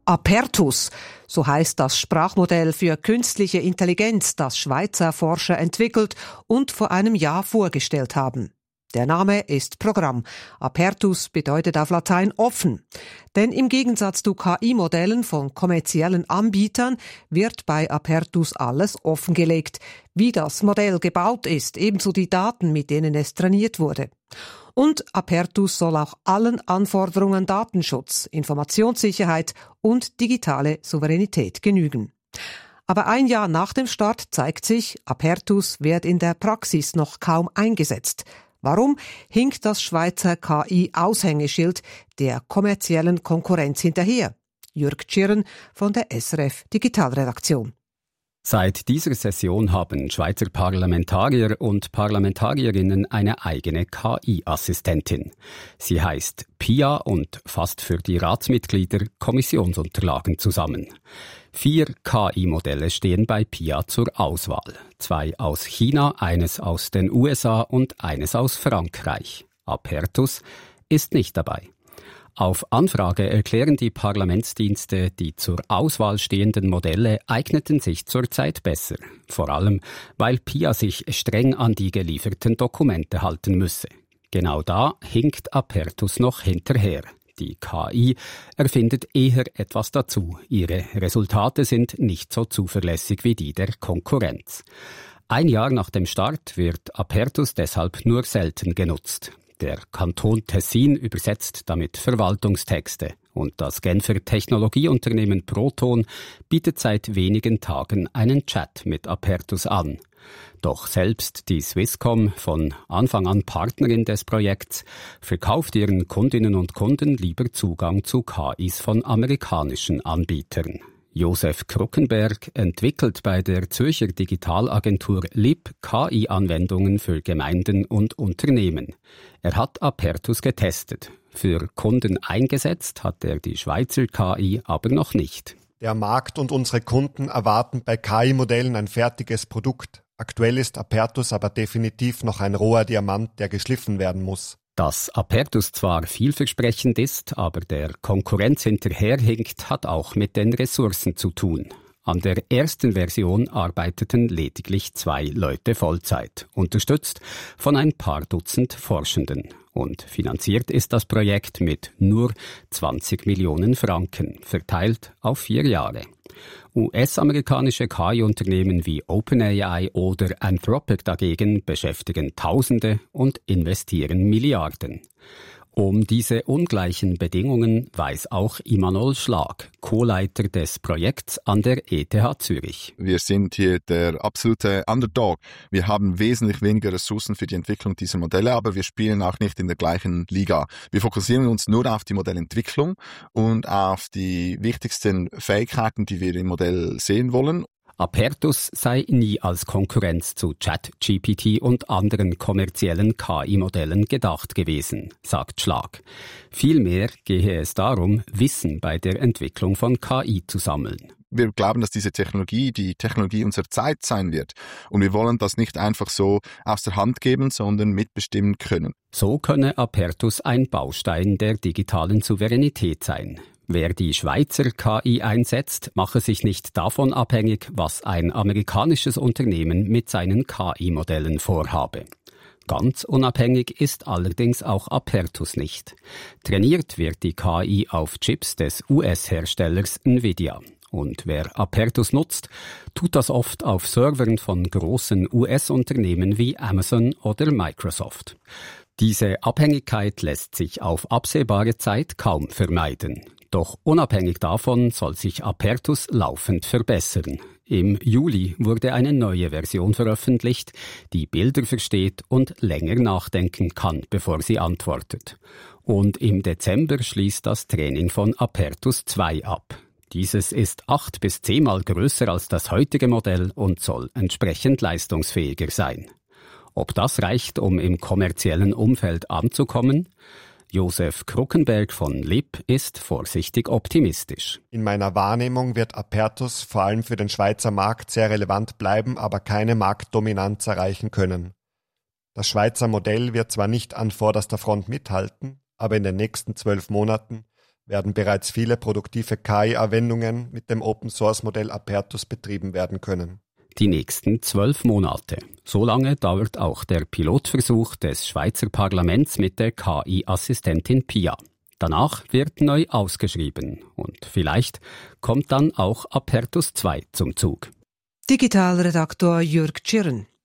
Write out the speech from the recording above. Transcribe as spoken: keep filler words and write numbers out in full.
Apertus, so heißt das Sprachmodell für künstliche Intelligenz, das Schweizer Forscher entwickelt und vor einem Jahr vorgestellt haben. Der Name ist Programm. Apertus bedeutet auf Latein offen. Denn im Gegensatz zu K I-Modellen von kommerziellen Anbietern wird bei Apertus alles offengelegt, wie das Modell gebaut ist, ebenso die Daten, mit denen es trainiert wurde. Und Apertus soll auch allen Anforderungen Datenschutz, Informationssicherheit und digitale Souveränität genügen. Aber ein Jahr nach dem Start zeigt sich, Apertus wird in der Praxis noch kaum eingesetzt. Warum hinkt das Schweizer K I-Aushängeschild der kommerziellen Konkurrenz hinterher? Jürg Tschirren von der S R F Digitalredaktion. Seit dieser Session haben Schweizer Parlamentarier und Parlamentarierinnen eine eigene K I-Assistentin. Sie heißt Pia und fasst für die Ratsmitglieder Kommissionsunterlagen zusammen. Vier K I-Modelle stehen bei Pia zur Auswahl. Zwei aus China, eines aus den U S A und eines aus Frankreich. Apertus ist nicht dabei. Auf Anfrage erklären die Parlamentsdienste, die zur Auswahl stehenden Modelle eigneten sich zurzeit besser. Vor allem, weil Pia sich streng an die gelieferten Dokumente halten müsse. Genau da hinkt Apertus noch hinterher. Die K I erfindet eher etwas dazu. Ihre Resultate sind nicht so zuverlässig wie die der Konkurrenz. Ein Jahr nach dem Start wird Apertus deshalb nur selten genutzt. Der Kanton Tessin übersetzt damit Verwaltungstexte und das Genfer Technologieunternehmen Proton bietet seit wenigen Tagen einen Chat mit Apertus an. Doch selbst die Swisscom, von Anfang an Partnerin des Projekts, verkauft ihren Kundinnen und Kunden lieber Zugang zu K Is von amerikanischen Anbietern. Josef Kruckenberg entwickelt bei der Zürcher Digitalagentur L I P K I-Anwendungen für Gemeinden und Unternehmen. Er hat Apertus getestet. Für Kunden eingesetzt hat er die Schweizer K I aber noch nicht. Der Markt und unsere Kunden erwarten bei K I-Modellen ein fertiges Produkt. Aktuell ist Apertus aber definitiv noch ein roher Diamant, der geschliffen werden muss. Dass Apertus zwar vielversprechend ist, aber der Konkurrenz hinterherhinkt, hat auch mit den Ressourcen zu tun. An der ersten Version arbeiteten lediglich zwei Leute Vollzeit, unterstützt von ein paar Dutzend Forschenden. Und finanziert ist das Projekt mit nur zwanzig Millionen Franken, verteilt auf vier Jahre. U S-amerikanische K I-Unternehmen wie OpenAI oder Anthropic dagegen beschäftigen Tausende und investieren Milliarden. Um diese ungleichen Bedingungen weiß auch Immanuel Schlag, Co-Leiter des Projekts an der E T H Zürich. Wir sind hier der absolute Underdog. Wir haben wesentlich weniger Ressourcen für die Entwicklung dieser Modelle, aber wir spielen auch nicht in der gleichen Liga. Wir fokussieren uns nur auf die Modellentwicklung und auf die wichtigsten Fähigkeiten, die wir im Modell sehen wollen. Apertus sei nie als Konkurrenz zu ChatGPT und anderen kommerziellen K I-Modellen gedacht gewesen, sagt Schlag. Vielmehr gehe es darum, Wissen bei der Entwicklung von K I zu sammeln. Wir glauben, dass diese Technologie die Technologie unserer Zeit sein wird. Und wir wollen das nicht einfach so aus der Hand geben, sondern mitbestimmen können. So könne Apertus ein Baustein der digitalen Souveränität sein. Wer die Schweizer K I einsetzt, mache sich nicht davon abhängig, was ein amerikanisches Unternehmen mit seinen K I-Modellen vorhabe. Ganz unabhängig ist allerdings auch Apertus nicht. Trainiert wird die K I auf Chips des U S-Herstellers Nvidia. Und wer Apertus nutzt, tut das oft auf Servern von großen U S-Unternehmen wie Amazon oder Microsoft. Diese Abhängigkeit lässt sich auf absehbare Zeit kaum vermeiden. Doch unabhängig davon soll sich Apertus laufend verbessern. Im Juli wurde eine neue Version veröffentlicht, die Bilder versteht und länger nachdenken kann, bevor sie antwortet. Und im Dezember schließt das Training von Apertus zwei ab. Dieses ist acht bis zehnmal größer als das heutige Modell und soll entsprechend leistungsfähiger sein. Ob das reicht, um im kommerziellen Umfeld anzukommen? Josef Kruckenberg von L I P ist vorsichtig optimistisch. In meiner Wahrnehmung wird Apertus vor allem für den Schweizer Markt sehr relevant bleiben, aber keine Marktdominanz erreichen können. Das Schweizer Modell wird zwar nicht an vorderster Front mithalten, aber in den nächsten zwölf Monaten werden bereits viele produktive K I-Anwendungen mit dem Open-Source-Modell Apertus betrieben werden können. Die nächsten zwölf Monate. So lange dauert auch der Pilotversuch des Schweizer Parlaments mit der K I-Assistentin Pia. Danach wird neu ausgeschrieben und vielleicht kommt dann auch Apertus zwei zum Zug. Digitalredaktor Jürg Tschirren.